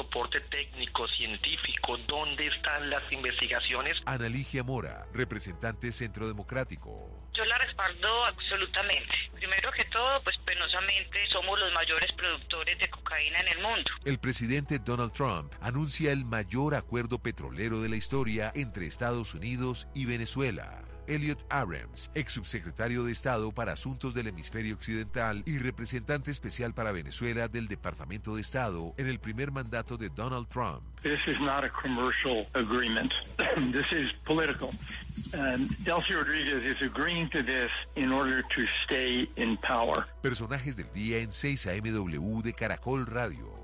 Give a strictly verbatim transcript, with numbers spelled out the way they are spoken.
soporte técnico, científico, ¿dónde están las investigaciones? Ana Ligia Mora, representante Centro Democrático. Yo la respaldo absolutamente. Primero que todo, pues penosamente somos los mayores productores de cocaína en el mundo. El presidente Donald Trump anuncia el mayor acuerdo petrolero de la historia entre Estados Unidos y Venezuela. Elliot Abrams, ex subsecretario de Estado para Asuntos del Hemisferio Occidental y representante especial para Venezuela del Departamento de Estado en el primer mandato de Donald Trump. This is not a commercial agreement. This is political. And Delcy Rodriguez is agreeing to this in order to stay in power. Personajes del día en seis A M W de Caracol Radio.